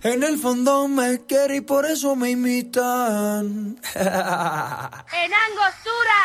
En el fondo me quiere y por eso me imitan. En Angostura